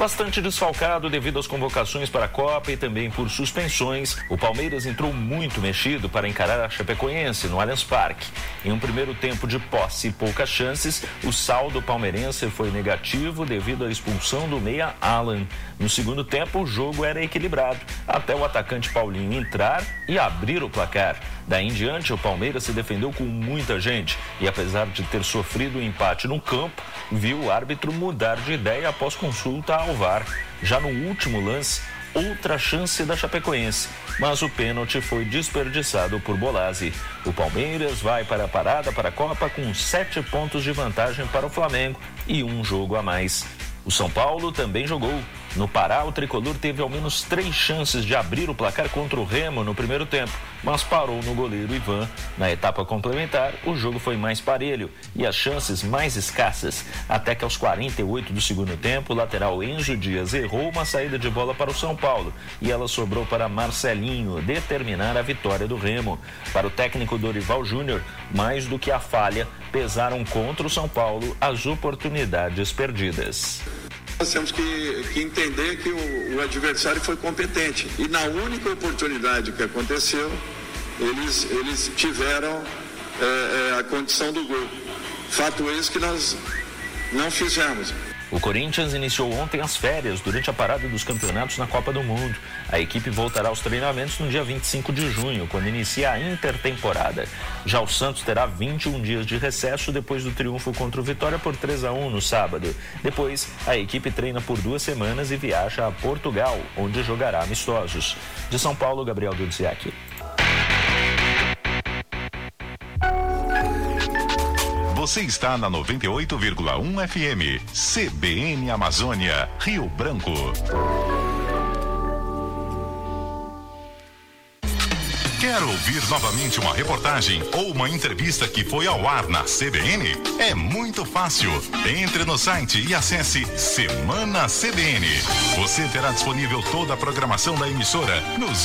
Bastante desfalcado devido às convocações para a Copa e também por suspensões, o Palmeiras entrou muito mexido para encarar a Chapecoense no Allianz Parque. Em um primeiro tempo de posse e poucas chances, o saldo palmeirense foi negativo devido à expulsão do meia Alan. No segundo tempo, o jogo era equilibrado, até o atacante Paulinho entrar e abrir o placar. Daí em diante, o Palmeiras se defendeu com muita gente e, apesar de ter sofrido um empate no campo, viu o árbitro mudar de ideia após consulta ao VAR. Já no último lance, outra chance da Chapecoense, mas o pênalti foi desperdiçado por Bolazzi. O Palmeiras vai para a parada para a Copa com 7 pontos de vantagem para o Flamengo e um jogo a mais. O São Paulo também jogou. No Pará, o tricolor teve ao menos 3 chances de abrir o placar contra o Remo no primeiro tempo, mas parou no goleiro Ivan. Na etapa complementar, o jogo foi mais parelho e as chances mais escassas, até que aos 48 do segundo tempo, o lateral Enzo Dias errou uma saída de bola para o São Paulo e ela sobrou para Marcelinho determinar a vitória do Remo. Para o técnico Dorival Júnior, mais do que a falha, pesaram contra o São Paulo as oportunidades perdidas. Nós temos que entender que o adversário foi competente e na única oportunidade que aconteceu, eles tiveram a condição do gol. Fato esse que nós não fizemos. O Corinthians iniciou ontem as férias durante a parada dos campeonatos na Copa do Mundo. A equipe voltará aos treinamentos no dia 25 de junho, quando inicia a intertemporada. Já o Santos terá 21 dias de recesso depois do triunfo contra o Vitória por 3-1 no sábado. Depois, a equipe treina por 2 semanas e viaja a Portugal, onde jogará amistosos. De São Paulo, Gabriel Dudziak. Você está na 98,1 FM, CBN Amazônia, Rio Branco. Quer ouvir novamente uma reportagem ou uma entrevista que foi ao ar na CBN? É muito fácil. Entre no site e acesse Semana CBN. Você terá disponível toda a programação da emissora nos